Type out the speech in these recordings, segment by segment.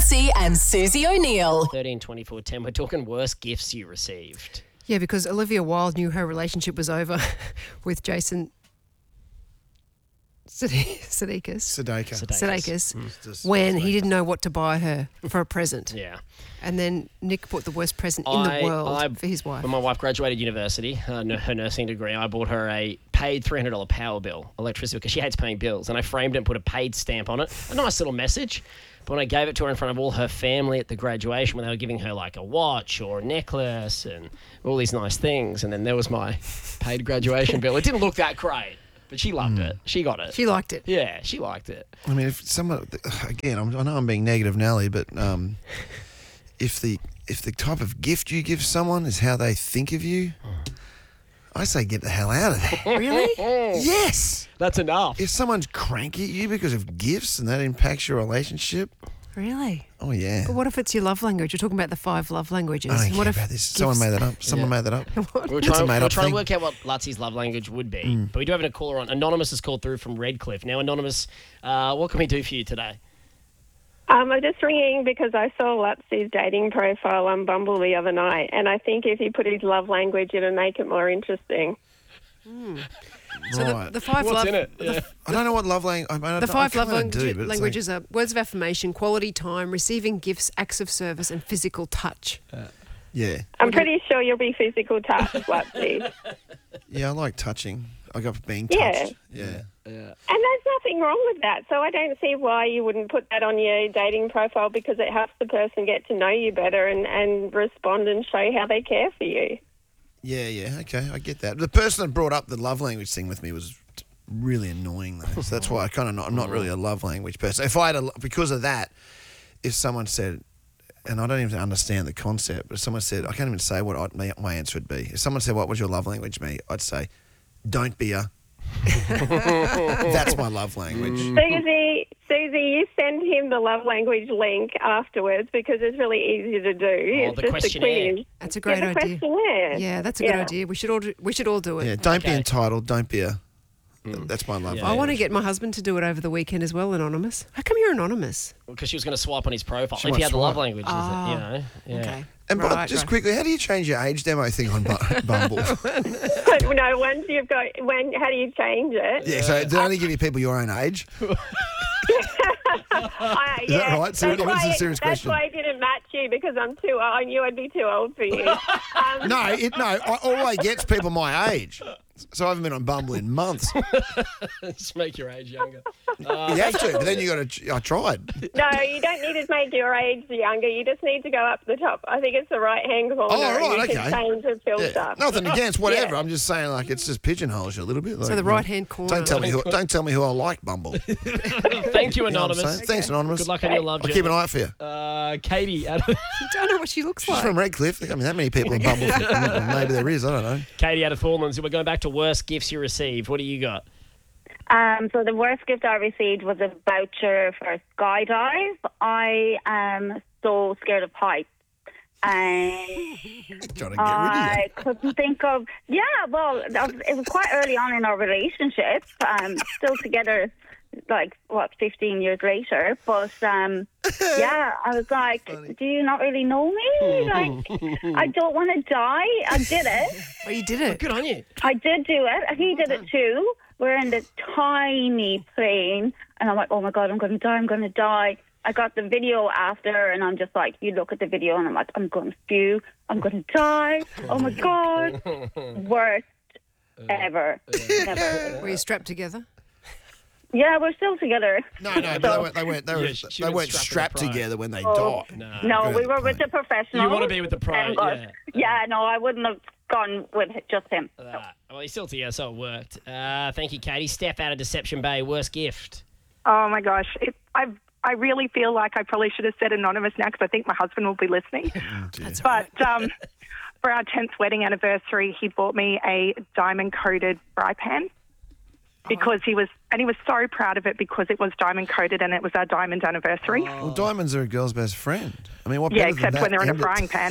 Mansey and Susie O'Neill. 13 24 10. We're talking worst gifts you received. Yeah, because Olivia Wilde knew her relationship was over with Jason Sudeikis when he didn't know what to buy her for a present. Yeah. And then Nick bought the worst present in the world for his wife. When my wife graduated university, her nursing degree, I bought her a paid $300 power bill, electricity, because she hates paying bills. And I framed it and put a paid stamp on it. A nice little message. But when I gave it to her in front of all her family at the graduation, when they were giving her like a watch or a necklace and all these nice things, and then there was my paid graduation bill. It didn't look that great, but she loved it. She got it. She liked it. Yeah, she liked it. I mean, if someone, again, I know I'm being negative, Nelly, but if the type of gift you give someone is how they think of you, I say get the hell out of there. Really? Yes. That's enough. If someone's cranky at you because of gifts and that impacts your relationship, Really? oh yeah. But what if it's your love language? You're talking about the 5 love languages. I don't What care if about this. Someone made that up. Someone made that up. We're It's a trying made-up to thing. work out what Lutzie's love language would be. But we do have a caller on. Anonymous has called through from Redcliffe. Now, Anonymous, what can we do for you today? I'm just ringing because I saw Lutzie's dating profile on Bumble the other night, and I think if he put his love language, it'll make it more interesting. So Right. the 5 What's love in it? Yeah. I don't know what love language. The 5 love languages are words of affirmation, quality time, receiving gifts, acts of service, and physical touch. Yeah. I'm pretty sure you'll be physical touch, Lutzie. Yeah, I like touching. I got being Yeah. touched. Yeah. And there's nothing wrong with that. So I don't see why you wouldn't put that on your dating profile, because it helps the person get to know you better and respond and show how they care for you. Yeah, okay, I get that. The person that brought up the love language thing with me was really annoying, though. So that's why I'm not really a love language person. If I had because of that, if someone said, and I don't even understand the concept, but if someone said, I can't even say what my answer would be. If someone said, what would your love language be? I'd say, don't be a. That's my love language. Susie, you send him the love language link afterwards, because it's really easy to do. It's the just questionnaire. a quiz. That's a great the idea. Questionnaire. Yeah, that's a good idea. We should all do it. Yeah, don't be Okay. entitled. Don't be a. That's my love Yeah. I language. want to get my husband to do it over the weekend as well, Anonymous. How come you're anonymous? Because she was going to swipe on his profile. She If he might had the love swipe. language, Yeah. Okay. And just quickly, how do you change your age demo thing on Bumble? No, once you've got how do you change it? Yeah, so they only give you people your own age. Is that right? So That's it's a serious that's question. why I didn't match you, because I'm too old. I knew I'd be too old for you. All I get's people my age. So I haven't been on Bumble in months. Just make your age younger. You have to, but then you got to. I tried. No, you don't need to make your age younger. You just need to go up the top. I think it's the right-hand corner. Oh, right, and you okay. can change the filter. Yeah. Nothing against whatever. Yeah. I'm just saying, like, it's just pigeonholes you a little bit. Like, So the right-hand corner. Don't tell me who I like, Bumble. You Thank you, know what I'm Anonymous. saying? Thanks, Anonymous. Good luck on your love I'll journey. keep an eye out for you. Katie. You don't know what she looks She's like. from Redcliffe. I mean, that many people in Bumble. Maybe there is. I don't know. Katie out of Thornlands. We're going back to worst gifts you received. What do you got? So the worst gift I received was a voucher for a skydive. I am so scared of heights. Trying to get rid of I couldn't think of... Yeah, well, it was quite early on in our relationship. Still together, 15 years later. But, yeah, I was like, do you not really know me? I don't want to die. I did it. Oh, you did it. Good on you. I did do it. He did it too. We're in this tiny plane, and I'm like, oh my God, I'm going to die. I got the video after, and I'm just like, you look at the video, and I'm like, I'm going to spew. I'm going to die. Oh my God. Worst ever. Never. Were you strapped together? Yeah, we're still together. No, but they weren't she they was weren't strapped strapped with the pro. together when they Oh. died. No, we were with the professional. You want to be with the pro, Thank God. Yeah, no, I wouldn't have gone with just him. Well, he's still together, so it worked. Thank you, Katie. Steph out of Deception Bay. Worst gift. Oh, my gosh. I really feel like I probably should have said anonymous now, because I think my husband will be listening. But for our 10th wedding anniversary, he bought me a diamond-coated fry pan. Because he was so proud of it, because it was diamond coated and it was our diamond anniversary. Well, diamonds are a girl's best friend. I mean, what? Yeah, better than except that when they're in a end it? frying pan.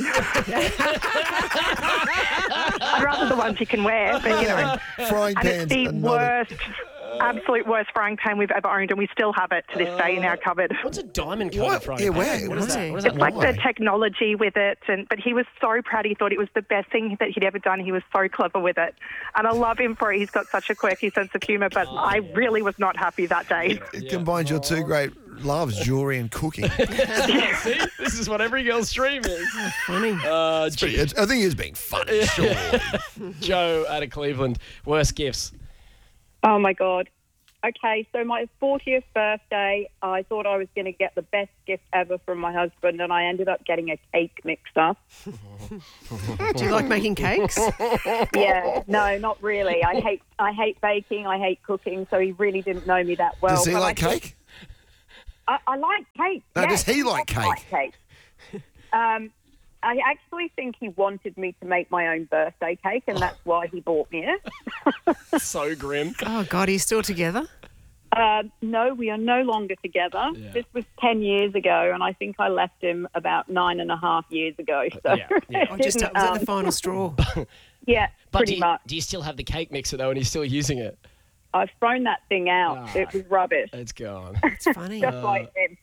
I'd rather the ones you can wear, but Frying and pans it's the are not worst. absolute worst frying pan we've ever owned, and we still have it to this day in our cupboard. What's a diamond coated frying Yeah, pan? where? What is that? What is It's that like Why? the technology with it, but he was so proud. He thought it was the best thing that he'd ever done. He was so clever with it, and I love him for it. He's got such a quirky sense of humour, but I really was not happy that day. It combines your two great loves, jewellery and cooking. See, this is what every girl's dream is. Funny. I think he is being funny, sure. Joe out of Cleveland. Worst gifts. Oh, my God. Okay, so my 40th birthday, I thought I was going to get the best gift ever from my husband, and I ended up getting a cake mixer. Do you like making cakes? Yeah, no, not really. I hate baking. I hate cooking, so he really didn't know me that well. Does he but like cake? I like cake. No, yes, does he like cake? like cake. I actually think he wanted me to make my own birthday cake, and that's why he bought me it. So grim. Oh, God, are you still together? No, we are no longer together. Yeah. This was 10 years ago, and I think I left him about 9.5 years ago. So Yeah. Oh, was that the final straw? yeah, But pretty much. do you still have the cake mixer, though, and you're still using it? I've thrown that thing out. It was rubbish. It's gone. It's funny. Just like him.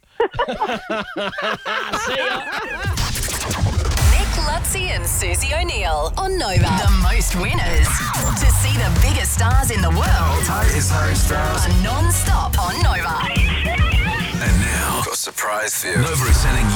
See ya. Nick Lutzi and Susie O'Neill on Nova. The most winners. To see the biggest stars in the world are non-stop on Nova. And now, got a surprise for you. Nova is sending